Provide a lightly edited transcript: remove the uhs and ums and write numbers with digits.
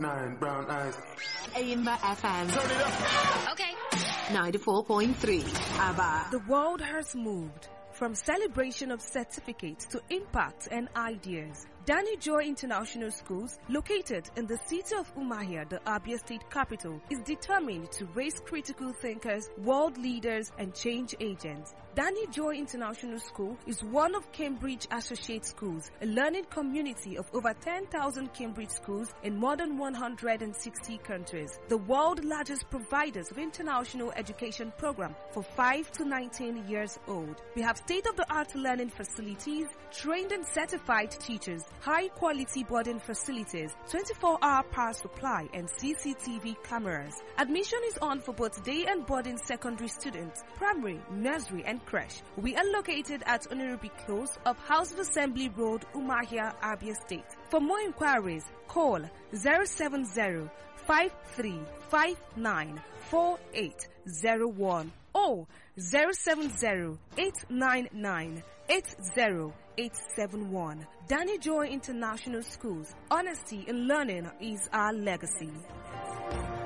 Nine brown eyes. Aimba FM. Turn it up. Okay. 94.3. ABBA. The world has moved from celebration of certificates to impact and ideas. Danny Joy International Schools, located in the city of Umuahia, the Abia State capital, is determined to raise critical thinkers, world leaders, and change agents. Danny Joy International School is one of Cambridge Associate Schools, a learning community of over 10,000 Cambridge schools in more than 160 countries. The world's largest providers of international education program for 5 to 19 years old. We have state-of-the-art learning facilities, trained and certified teachers, high-quality boarding facilities, 24-hour power supply, and CCTV cameras. Admission is on for both day and boarding secondary students, primary, nursery, and creche. We are located at Oniribi Close of House of Assembly Road, Umuahia, Abia State. For more inquiries, call 070-5359-4801 or 070-899-80871. Danny Joy International Schools. Honesty in learning is our legacy.